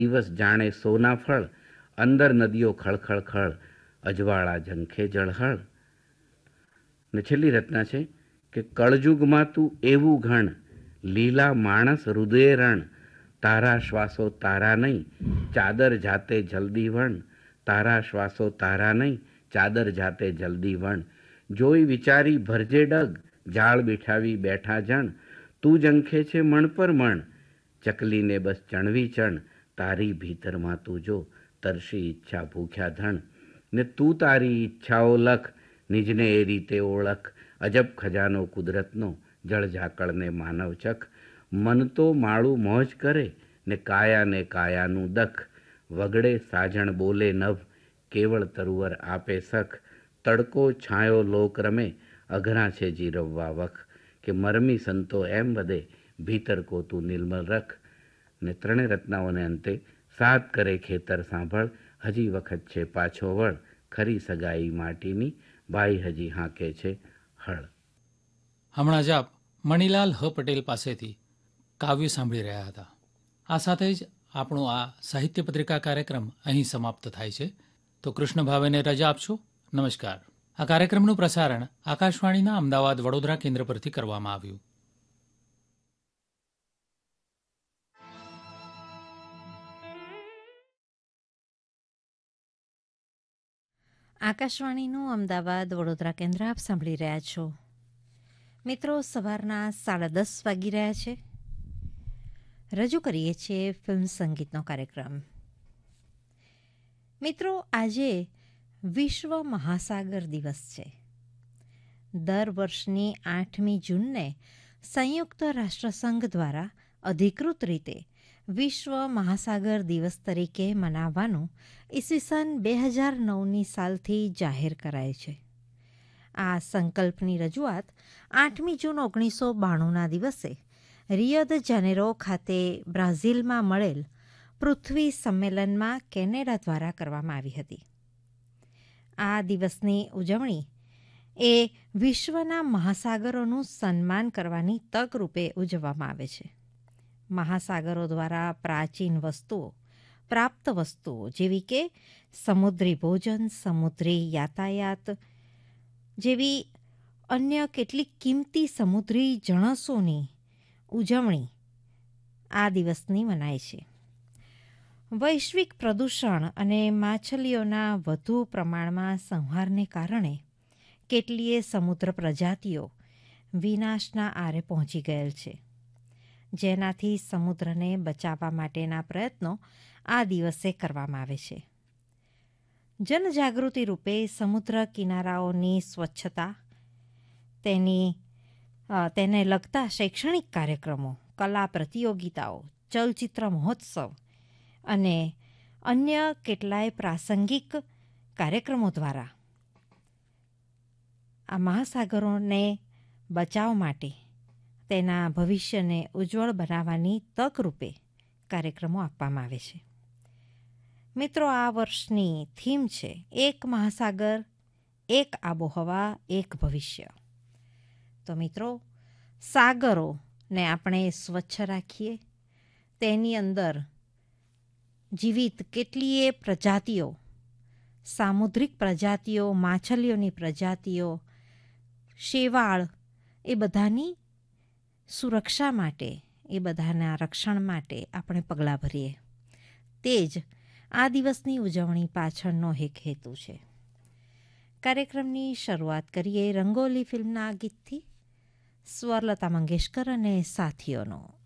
દિવસ જાણે સોના ફળ, અંદર નદીઓ ખળખળ ખળ, અજવાળા ઝંખે જળહળ. ને છેલ્લી રચના છે કે કળજુગમાં તું એવું ઘણ, લીલા માણસ હૃદય રણ, તારા શ્વાસો તારા નહીં, ચાદર જાતે જલ્દી વણ, તારા શ્વાસો તારા નહીં, ચાદર જાતે જલ્દી વણ. જોઈ વિચારી ભરજે ડગ, જાળ બિઠાવી બેઠા જણ, તું ઝંખે છે મણ પર મણ, ચકલીને બસ ચણવી ચણ, તારી ભીતરમાં તું જો, તરસી ઈચ્છા ભૂખ્યા ધણ. ને તું તારી ઈચ્છાઓ લખ, નિજને એ રીતે ઓળખ, અજબ ખજાનો કુદરતનો, જળ ઝાકળને માનવ ચખ. મન તો માળું મોજ કરે, ને કાયાનું દખ, વગડે સાજણ બોલે નભ, કેવળ તરુવર આપે સખ. તડકો છાંયો લોક રમે, અઘરા છે જીરવવા વખ, કે મરમી સંતો એમ વધે, ભીતર કો તું નિર્મલ રખ. ને ત્રણેય રચનાઓને અંતે સાત કરે ખેતર સાંભળ, હજી વખત છે પાછો વળ, ખરી સગાઈ માટીની, ભાઈ હજી હાંકે છે હળ. હમણાં જ આપ મણિલાલ હ પટેલ પાસેથી કાવ્ય સાંભળી રહ્યા હતા. આ સાથે જ આપણો આ સાહિત્ય પત્રિકા કાર્યક્રમ અહીં સમાપ્ત થાય છે. તો કૃષ્ણ ભાવેને રજા આપશો. નમસ્કાર. આ કાર્યક્રમનું પ્રસારણ આકાશવાણીના અમદાવાદ વડોદરા કેન્દ્ર પરથી કરવામાં આવ્યું. આકાશવાણીનું અમદાવાદ વડોદરા કેન્દ્ર આપ સાંભળી રહ્યા છો. મિત્રો, સવારના 10:30 વાગી રહ્યા છે. રજૂ કરીએ છીએ ફિલ્મ સંગીતનો કાર્યક્રમ. મિત્રો, આજે વિશ્વ મહાસાગર દિવસ છે. દર વર્ષની 8મી જૂનને સંયુક્ત રાષ્ટ્રસંઘ દ્વારા અધિકૃત રીતે વિશ્વ મહાસાગર દિવસ તરીકે મનાવવાનું ઈસવીસન 2009ની સાલથી જાહેર કરાય છે. આ સંકલ્પની રજૂઆત 8મી જૂન 1992ના દિવસે રિયો દ જાનેરો ખાતે બ્રાઝિલમાં મળેલ પૃથ્વી સંમેલનમાં કેનેડા દ્વારા કરવામાં આવી હતી. આ દિવસની ઉજવણી એ વિશ્વના મહાસાગરોનું સન્માન કરવાની તક રૂપે ઉજવવામાં આવે છે. મહાસાગરો દ્વારા પ્રાચીન વસ્તુઓ, પ્રાપ્ત વસ્તુઓ જેવી કે સમુદ્રી ભોજન, સમુદ્રી યાતાયાત જેવી અન્ય કેટલીક કિંમતી સમુદ્રી જણસોની ઉજવણી આ દિવસની મનાય છે. વૈશ્વિક પ્રદૂષણ અને માછલીઓના વધુ પ્રમાણમાં સંહારને કારણે કેટલીય સમુદ્ર પ્રજાતિઓ વિનાશના આરે પહોંચી ગયેલ છે, જેનાથી સમુદ્રને બચાવવા માટેના પ્રયત્નો આ દિવસે કરવામાં આવે છે. જનજાગૃતિ રૂપે સમુદ્ર કિનારાઓની સ્વચ્છતા, તેને લગતા શૈક્ષણિક કાર્યક્રમો, કલા પ્રતિયોગિતાઓ, ચલચિત્ર મહોત્સવ અને અન્ય કેટલાય પ્રાસંગિક કાર્યક્રમો દ્વારા આ મહાસાગરોને બચાવ માટે, તેના ભવિષ્યને ઉજ્જવળ બનાવવાની તક રૂપે કાર્યક્રમો આપવામાં આવે છે. મિત્રો, આ વર્ષની થીમ છે એક મહાસાગર, એક આબોહવા, એક ભવિષ્ય. તો મિત્રો, સાગરોને આપણે સ્વચ્છ રાખીએ, તેની અંદર જીવિત કેટલીય પ્રજાતિઓ, સામુદ્રિક પ્રજાતિઓ, માછલીઓની પ્રજાતિઓ, શેવાળ, એ બધાની સુરક્ષા માટે, એ બધાના રક્ષણ માટે આપણે પગલાં ભરીએ. તે જ આ દિવસની ઉજવણી પાછળનો એક હેતુ છે. કાર્યક્રમની શરૂઆત કરીએ રંગોલી ફિલ્મના ગીતથી, સ્વરલતા મંગેશકર અને સાથીઓનો.